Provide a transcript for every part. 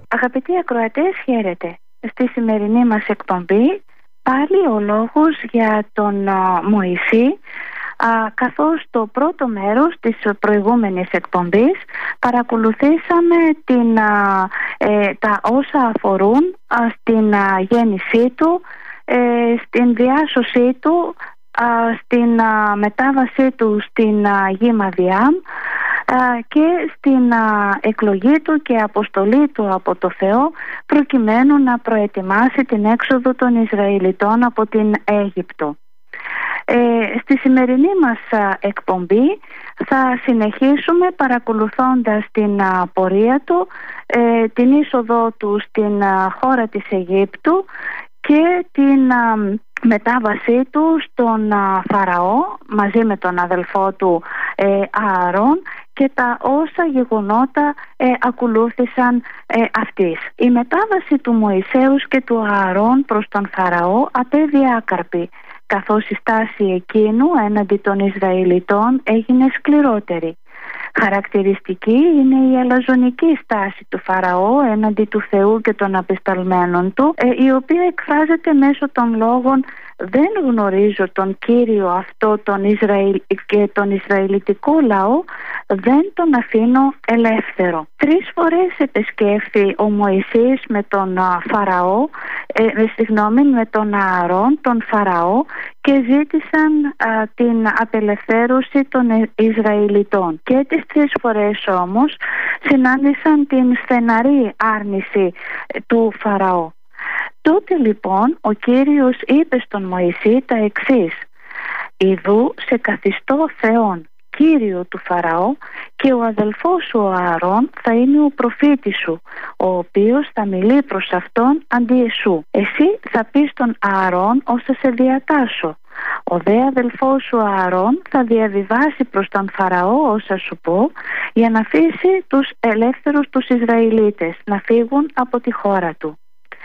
Αγαπητοί ακροατές, χαίρετε. Στη σημερινή μας εκπομπή πάλι ο λόγος για τον Μωυσή, καθώς το πρώτο μέρος της προηγούμενης εκπομπής παρακολουθήσαμε τα όσα αφορούν στην γέννησή του, στην διάσωσή του, στην μετάβασή του στην γη Μαδιάμ και στην εκλογή του και αποστολή του από το Θεό, προκειμένου να προετοιμάσει την έξοδο των Ισραηλιτών από την Αίγυπτο. Στη σημερινή μας εκπομπή θα συνεχίσουμε παρακολουθώντας την πορεία του, την είσοδό του στην χώρα της Αιγύπτου και την μετάβασή του στον Φαραώ μαζί με τον αδελφό του Ααρών και τα όσα γεγονότα ακολούθησαν αυτής. Η μετάβαση του Μωυσέους και του Ααρών προς τον Φαραώ απέβη άκαρπη, καθώς η στάση εκείνου έναντι των Ισραηλιτών έγινε σκληρότερη. Χαρακτηριστική είναι η αλαζονική στάση του Φαραώ έναντι του Θεού και των απεσταλμένων του, η οποία εκφράζεται μέσω των λόγων «Δεν γνωρίζω τον Κύριο αυτό και τον Ισραηλιτικό λαό, δεν τον αφήνω ελεύθερο». 3 φορές επισκέφθη ο Μωυσής με τον με τον Ααρών, τον Φαραώ, και ζήτησαν την απελευθέρωση των Ισραηλιτών. Και τις 3 φορές όμως συνάντησαν την στεναρή άρνηση του Φαραώ. Τότε λοιπόν ο Κύριος είπε στον Μωυσή τα εξής: «Ιδού σε καθιστώ Θεόν, Κύριο του Φαραώ, και ο αδελφός σου ο Ααρών θα είναι ο προφήτης σου, ο οποίος θα μιλεί προς αυτόν αντί εσού. Εσύ θα πεις στον Ααρών όσα σε διατάσω. Ο δε αδελφός σου Ααρών θα διαβιβάσει προς τον Φαραώ όσα σου πω, για να αφήσει τους ελεύθερους τους Ισραηλίτες να φύγουν από τη χώρα του.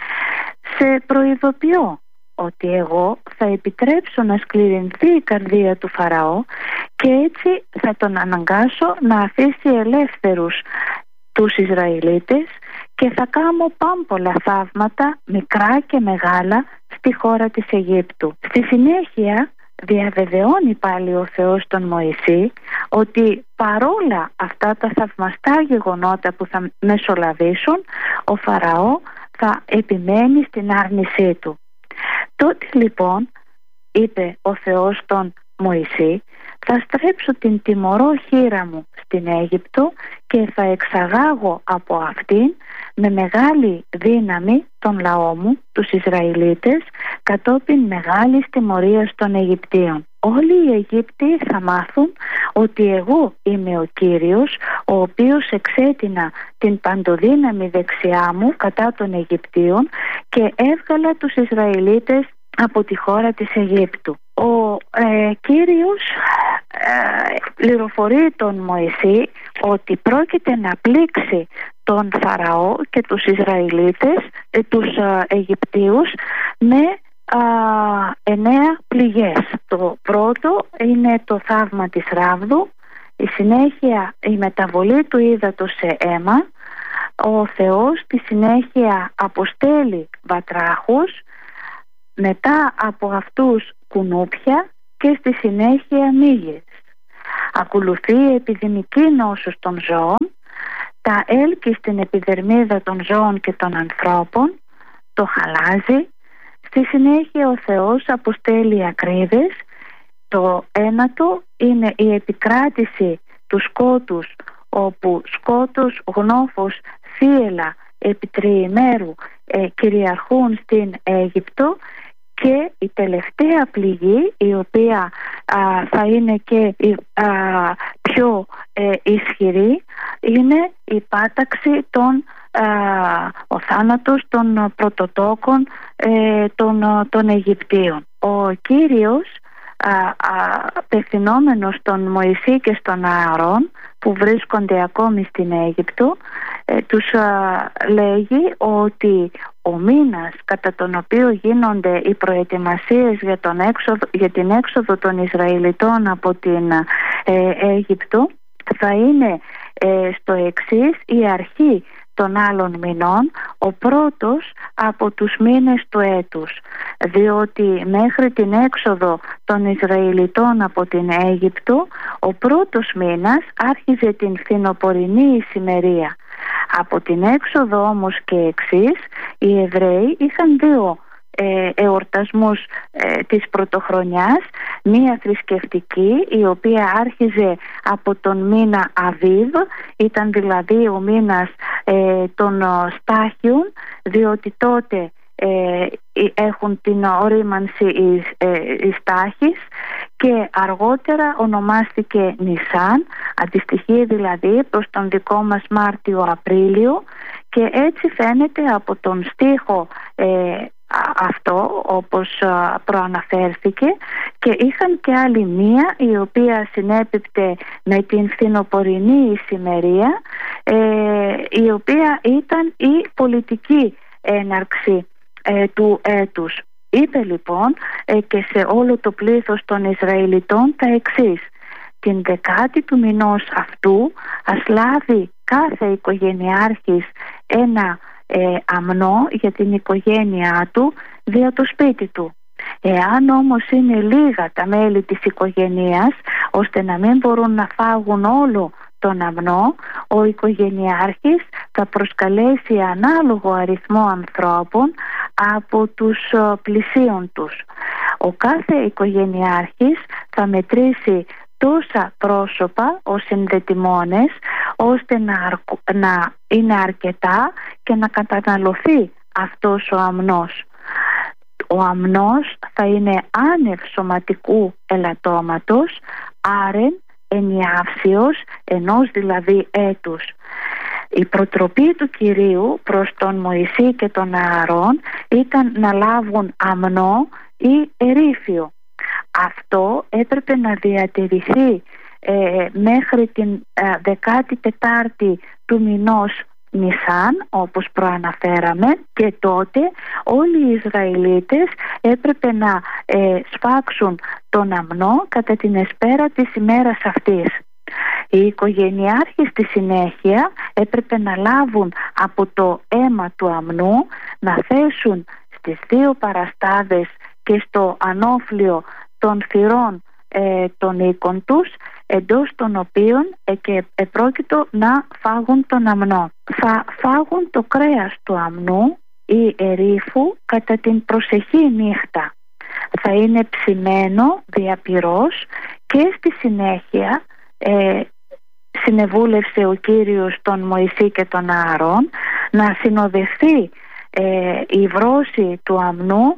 Σε προειδοποιώ ότι εγώ θα επιτρέψω να σκληρυνθεί η καρδία του Φαραώ και έτσι θα τον αναγκάσω να αφήσει ελεύθερους τους Ισραηλίτες και θα κάνω πάμπολα θαύματα, μικρά και μεγάλα, στη χώρα της Αιγύπτου». Στη συνέχεια διαβεβαιώνει πάλι ο Θεός τον Μωυσή ότι παρόλα αυτά τα θαυμαστά γεγονότα που θα μεσολαβήσουν, ο Φαραώ θα επιμένει στην άρνησή του. Τότε λοιπόν είπε ο Θεός τον Μωυσή: «Θα στρέψω την τιμωρώ χείρα μου στην Αίγυπτο και θα εξαγάγω από αυτήν με μεγάλη δύναμη τον λαό μου, τους Ισραηλίτες, κατόπιν μεγάλης τιμωρίας των Αιγυπτίων. Όλοι οι Αιγύπτιοι θα μάθουν ότι εγώ είμαι ο Κύριος, ο οποίος εξέτεινα την παντοδύναμη δεξιά μου κατά των Αιγυπτίων και έβγαλα τους Ισραηλίτες από τη χώρα της Αιγύπτου». Ο Κύριος πληροφορεί τον Μωυσή ότι πρόκειται να πλήξει τον Φαραώ και τους Ισραηλίτες, τους Αιγυπτίους, με 9 πληγές. Το πρώτο είναι το θαύμα της ράβδου, η συνέχεια η μεταβολή του ύδατος σε αίμα, ο Θεός στη συνέχεια αποστέλει βατράχους, μετά από αυτούς κουνούπια και στη συνέχεια μύγες. Ακολουθεί η επιδημική νόσος των ζώων, τα έλκη στην επιδερμίδα των ζώων και των ανθρώπων, το χαλάζι. Στη συνέχεια ο Θεός αποστέλει ακρίδες. Το ένατο είναι η επικράτηση του σκότους, όπου σκότος, γνώφος, θύελλα επί τριημέρου κυριαρχούν στην Αίγυπτο. Και η τελευταία πληγή, η οποία θα είναι και η πιο ισχυρή, είναι η πάταξη ο θάνατος των πρωτοτόκων των Αιγυπτίων. Ο Κύριος, απευθυνόμενος στον Μωυσή και στον Ααρών, που βρίσκονται ακόμη στην Αίγυπτο, τους λέγει ότι ο μήνας κατά τον οποίο γίνονται οι προετοιμασίες για την έξοδο των Ισραηλιτών από την Αίγυπτο θα είναι στο εξής: η αρχή των άλλων μηνών, ο πρώτος από τους μήνες του έτους, διότι μέχρι την έξοδο των Ισραηλιτών από την Αίγυπτο, ο πρώτος μήνας άρχιζε την φθινοπορεινή ησημερία. Από την έξοδο όμως και εξής, οι Εβραίοι είχαν δύο εορτασμούς της πρωτοχρονιάς, μία θρησκευτική η οποία άρχιζε από τον μήνα Αβίβ, ήταν δηλαδή ο μήνας των Στάχιων, διότι τότε έχουν την ορίμανση οι Στάχης, και αργότερα ονομάστηκε Νισάν, αντιστοιχεί δηλαδή προς τον δικό μας Μάρτιο-Απρίλιο, και έτσι φαίνεται από τον στίχο αυτό όπως προαναφέρθηκε. Και είχαν και άλλη μία η οποία συνέπιπτε με την φθινοπορεινή ησημερία, η οποία ήταν η πολιτική έναρξη του έτους. Είπε λοιπόν και σε όλο το πλήθος των Ισραηλιτών τα εξής: την 10η του μηνός αυτού ας λάβει κάθε οικογενειάρχης ένα αμνό για την οικογένειά του δια το σπίτι του. Εάν όμως είναι λίγα τα μέλη της οικογένειας ώστε να μην μπορούν να φάγουν όλο τον αμνό, ο οικογενειάρχης θα προσκαλέσει ανάλογο αριθμό ανθρώπων από τους πλησίον τους. Ο κάθε οικογενειάρχης θα μετρήσει τόσα πρόσωπα ως συνδετημόνες ώστε να είναι αρκετά και να καταναλωθεί αυτός ο αμνός. Ο αμνός θα είναι άνευ σωματικού ελαττώματος, άρεν ενιαύσεως, ενός δηλαδή έτους. Η προτροπή του Κυρίου προς τον Μωυσή και τον Ααρών ήταν να λάβουν αμνό ή ερήφιο. Αυτό έπρεπε να διατηρηθεί μέχρι την 14η του μηνός Νισάν, όπως προαναφέραμε, και τότε όλοι οι Ισραηλίτες έπρεπε να σφάξουν τον αμνό κατά την εσπέρα της ημέρας αυτής. Οι οικογενειάρχοι στη συνέχεια έπρεπε να λάβουν από το αίμα του αμνού, να θέσουν στις δύο παραστάδες και στο ανώφλιο των θυρών των οίκων τους, εντός των οποίων και επρόκειτο να φάγουν τον αμνό. Θα φάγουν το κρέας του αμνού ή ερήφου κατά την προσεχή νύχτα. Θα είναι ψημένο διαπυρός, και στη συνέχεια συνεβούλευσε ο Κύριος τον Μωυσή και τον Ααρών να συνοδευτεί η βρώση του αμνού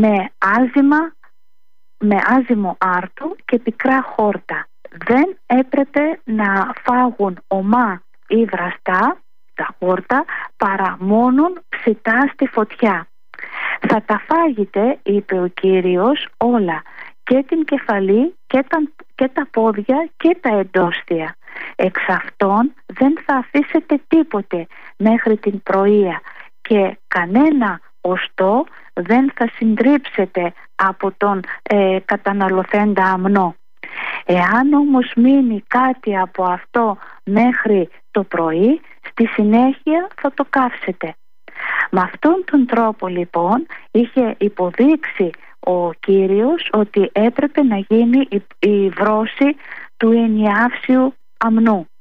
με άζυμο άρτου και πικρά χόρτα. Δεν έπρεπε να φάγουν ομά ή βραστά τα χόρτα παρά μόνον ψητά στη φωτιά. Θα τα φάγετε, είπε ο Κύριος, όλα, και την κεφαλή και τα πόδια και τα εντόστια. Εξ αυτών δεν θα αφήσετε τίποτε μέχρι την πρωία, και κανένα οστό δεν θα συντρίψετε από τον καταναλωθέντα αμνό. Εάν όμως μείνει κάτι από αυτό μέχρι το πρωί, στη συνέχεια θα το καύσετε. Με αυτόν τον τρόπο λοιπόν είχε υποδείξει ο Κύριος ότι έπρεπε να γίνει η βρώση του ενιαύσιου αμνού.